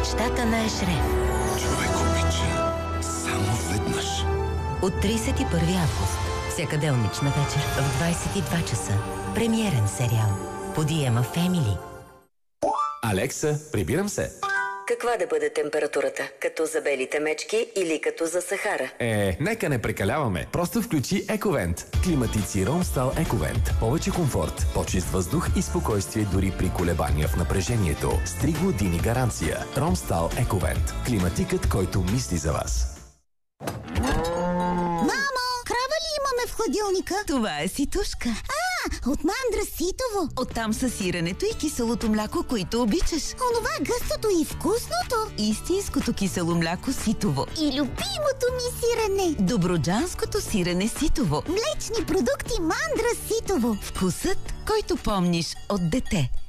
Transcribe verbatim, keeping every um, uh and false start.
Мечтата на Ешреф. Човек обича само веднъж. От тридесет и първи август. Всяка делнична вечер в двадесет и два часа. Премиерен сериал. По Диема Фемили. Алекса, прибирам се. Каква да бъде температурата? Като за белите мечки или като за Сахара? Е, нека не прекаляваме. Просто включи Ековент. Климатици Ромстал Ековент. Повече комфорт, по-чист въздух и спокойствие дори при колебания в напрежението. С три години гаранция. Ромстал Ековент. Климатикът, който мисли за вас. Мамо, крава ли имаме в хладилника? Това е ситушка. А, от мандра ситово. Оттам са сиренето и киселото мляко, които обичаш. Онова гъстото и вкусното. Истинското кисело мляко ситово. И любимото ми сирене. Добруджанското сирене ситово. Млечни продукти мандра ситово. Вкусът, който помниш от дете.